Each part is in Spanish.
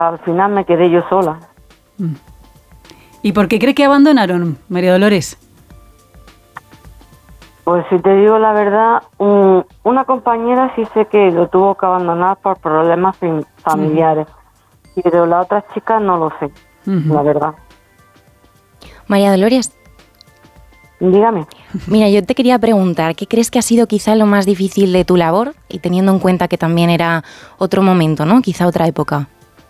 al final me quedé yo sola. ¿Y por qué cree que abandonaron, María Dolores? Pues si te digo la verdad, una compañera sí sé que lo tuvo que abandonar por problemas familiares, pero la otra chica no lo sé, la verdad. María Dolores. Dígame. Mira, yo te quería preguntar, ¿qué crees que ha sido quizá lo más difícil de tu labor? Y teniendo en cuenta que también era otro momento, ¿no? Quizá otra época.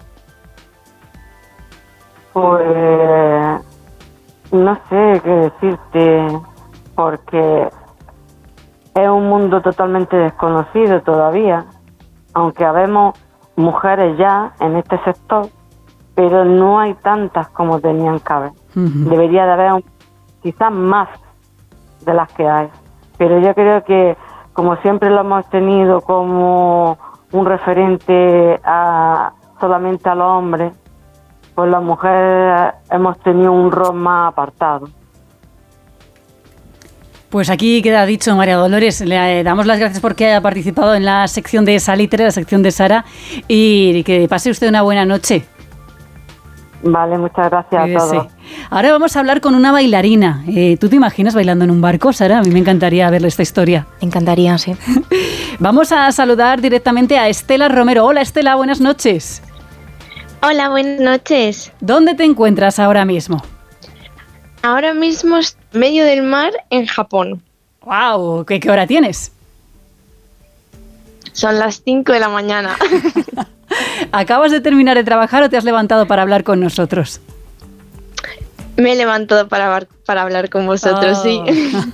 Pues no sé qué decirte, porque es un mundo totalmente desconocido todavía, aunque habemos mujeres ya en este sector, pero no hay tantas como tenían que haber. Debería de haber quizás más de las que hay, pero yo creo que como siempre lo hemos tenido como un referente solamente a los hombres, pues las mujeres hemos tenido un rol más apartado. Pues aquí queda dicho, María Dolores. Le damos las gracias porque haya participado en la sección de Salitre, la sección de Sara, y que pase usted una buena noche. Vale, muchas gracias a todos. Ahora vamos a hablar con una bailarina. ¿Tú te imaginas bailando en un barco, Sara? A mí me encantaría verle esta historia. Encantaría, sí. Vamos a saludar directamente a Estela Romero. Hola, Estela, buenas noches. Hola, buenas noches. ¿Dónde te encuentras ahora mismo? Ahora mismo estoy en medio del mar en Japón. ¡Wow! ¿Qué hora tienes? Son las 5 de la mañana. ¿Acabas de terminar de trabajar o te has levantado para hablar con nosotros? Me he levantado para hablar con vosotros, sí.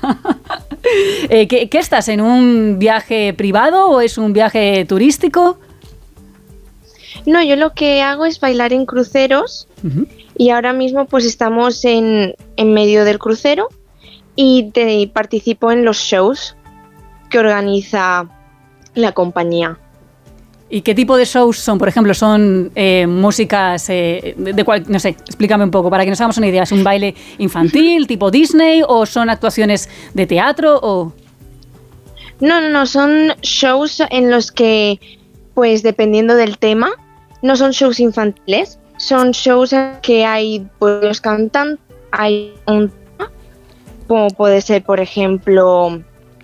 ¿Qué estás, en un viaje privado o es un viaje turístico? No, yo lo que hago es bailar en cruceros y ahora mismo pues estamos en medio del crucero y participo en los shows que organiza la compañía. ¿Y qué tipo de shows son? Por ejemplo, ¿son músicas de cuál? No sé, explícame un poco para que nos hagamos una idea. ¿Es un baile infantil, tipo Disney, o son actuaciones de teatro? O... No, son shows en los que, pues dependiendo del tema, no son shows infantiles, son shows en que hay pues, los cantantes, hay un tema, como puede ser, por ejemplo,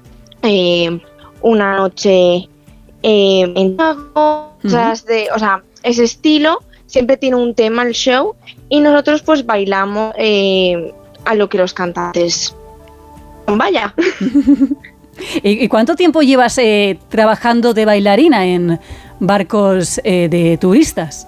una noche en cosas de, o sea, ese estilo, siempre tiene un tema el show y nosotros pues bailamos a lo que los cantantes vaya. ¿Y cuánto tiempo llevas trabajando de bailarina en barcos de turistas?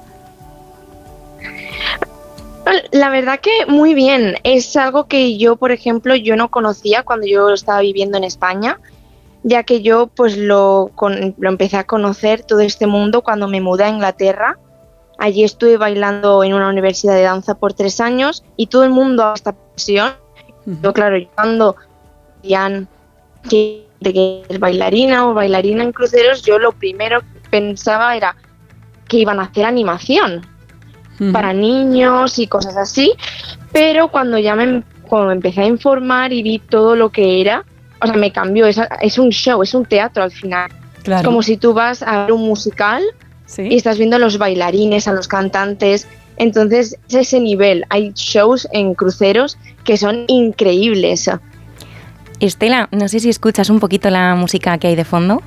La verdad que muy bien, es algo que yo, por ejemplo, yo no conocía cuando yo estaba viviendo en España, ya que yo pues lo empecé a conocer todo este mundo cuando me mudé a Inglaterra. Allí estuve bailando en una universidad de danza por 3 años y todo el mundo a esta pasión. Yo, claro, cuando decían que es bailarina o bailarina en cruceros, yo lo primero que pensaba era que iban a hacer animación para niños y cosas así, pero cuando ya cuando me empecé a informar y vi todo lo que era, o sea, me cambió, es un show, es un teatro al final. Claro. Es como si tú vas a ver un musical y estás viendo a los bailarines, a los cantantes, entonces es ese nivel. Hay shows en cruceros que son increíbles. Estela, no sé si escuchas un poquito la música que hay de fondo.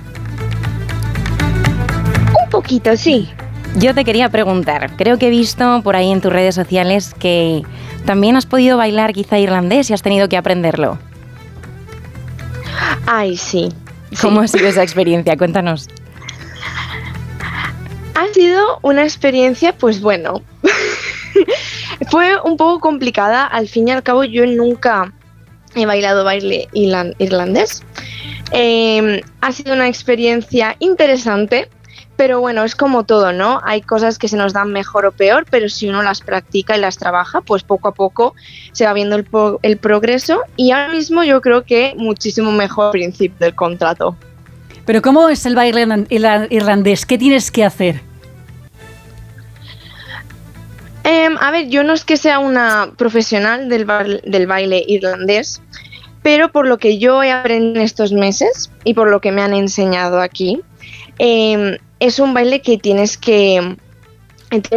Un poquito, sí. Yo te quería preguntar, creo que he visto por ahí en tus redes sociales que también has podido bailar quizá irlandés y has tenido que aprenderlo. Ay, sí. ¿Cómo ha sido esa experiencia? Cuéntanos. Ha sido una experiencia, pues bueno, fue un poco complicada. Al fin y al cabo, yo nunca he bailado baile irlandés. Ha sido una experiencia interesante, pero bueno, es como todo, ¿no? Hay cosas que se nos dan mejor o peor, pero si uno las practica y las trabaja, pues poco a poco se va viendo el progreso y ahora mismo yo creo que muchísimo mejor al principio del contrato. Pero ¿cómo es el baile irlandés? ¿Qué tienes que hacer? A ver, yo no es que sea una profesional del baile irlandés, pero por lo que yo he aprendido en estos meses y por lo que me han enseñado aquí, es un baile que tienes que Entonces,